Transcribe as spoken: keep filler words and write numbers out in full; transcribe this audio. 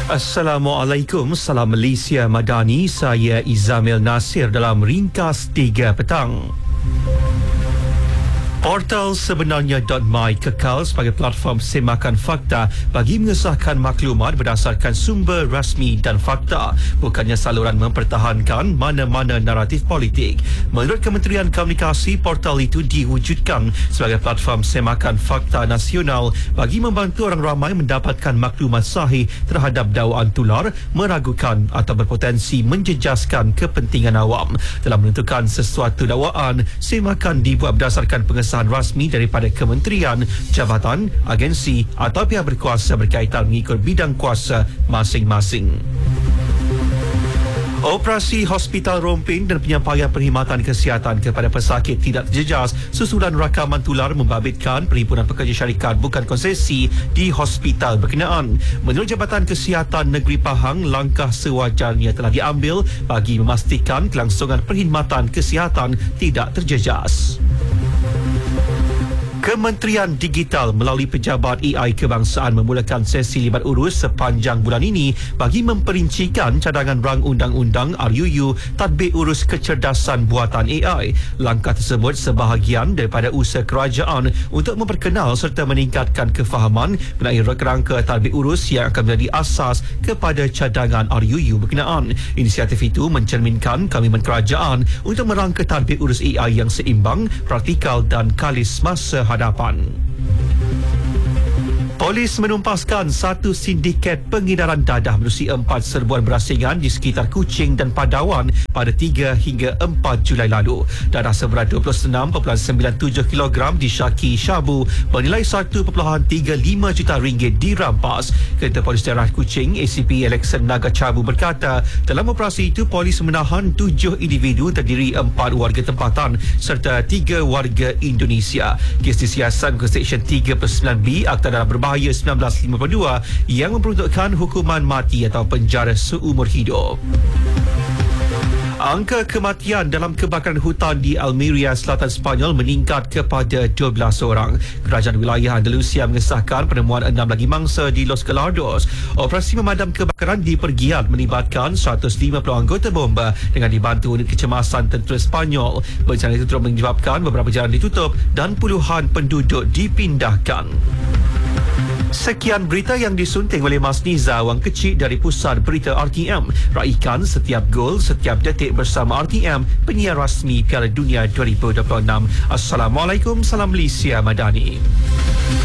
Assalamualaikum, salam Malaysia Madani. Saya Izamil Nasir dalam Ringkas tiga Petang. Portal sebenarnya .my kekal sebagai platform semakan fakta bagi mengesahkan maklumat berdasarkan sumber rasmi dan fakta, bukannya saluran mempertahankan mana-mana naratif politik. Menurut Kementerian Komunikasi, portal itu diwujudkan sebagai platform semakan fakta nasional bagi membantu orang ramai mendapatkan maklumat sahih terhadap dakwaan tular, meragukan atau berpotensi menjejaskan kepentingan awam. Dalam menentukan sesuatu dakwaan, semakan dibuat berdasarkan pengesahan rasmi daripada kementerian, jabatan, agensi atau pihak berkuasa berkaitan mengikut bidang kuasa masing-masing. Operasi Hospital Rompin dan penyampaian perkhidmatan kesihatan kepada pesakit tidak terjejas susulan rakaman tular membabitkan Perhimpunan Pekerja Syarikat Bukan Konsesi di hospital berkenaan. Menurut Jabatan Kesihatan Negeri Pahang, langkah sewajarnya telah diambil bagi memastikan kelangsungan perkhidmatan kesihatan tidak terjejas. Kementerian Digital melalui Pejabat A I Kebangsaan memulakan sesi libat urus sepanjang bulan ini bagi memperincikan cadangan rang undang-undang R U U Tadbir Urus Kecerdasan Buatan A I. Langkah tersebut sebahagian daripada usaha kerajaan untuk memperkenal serta meningkatkan kefahaman mengenai kerangka tadbir urus yang akan menjadi asas kepada cadangan R U U berkenaan. Inisiatif itu mencerminkan komitmen kerajaan untuk merangka tadbir urus A I yang seimbang, praktikal dan kalis masa hadapan. Polis menumpaskan satu sindiket pengedaran dadah menerusi empat serbuan berasingan di sekitar Kuching dan Padawan pada tiga hingga empat Julai lalu. Dadah seberat dua puluh enam perpuluhan sembilan tujuh kilogram disyaki syabu bernilai satu perpuluhan tiga lima juta ringgit dirampas. Ketua Polis Daerah Kuching, A C P Alexan Nagacabu berkata, dalam operasi itu polis menahan tujuh individu terdiri empat warga tempatan serta tiga warga Indonesia. Kes disiasat ke Seksyen tiga puluh sembilan B Akta Dadah Berbahaya seribu sembilan ratus lima puluh dua yang memperuntukkan hukuman mati atau penjara seumur hidup. Angka kematian dalam kebakaran hutan di Almeria, Selatan Sepanyol meningkat kepada dua belas orang. Kerajaan wilayah Andalusia mengesahkan penemuan enam lagi mangsa di Los Gallardos. Operasi memadam kebakaran dipergiat melibatkan seratus lima puluh anggota bomba dengan dibantu unit kecemasan tentera Sepanyol. Bencana itu terus menyebabkan beberapa jalan ditutup dan puluhan penduduk dipindahkan. Sekian berita yang disunting oleh Mas Niza, Wang Kecil dari Pusat Berita R T M. Raikan setiap gol, setiap detik bersama R T M, penyiar rasmi Piala Dunia dua ribu dua puluh enam. Assalamualaikum, salam Malaysia Madani.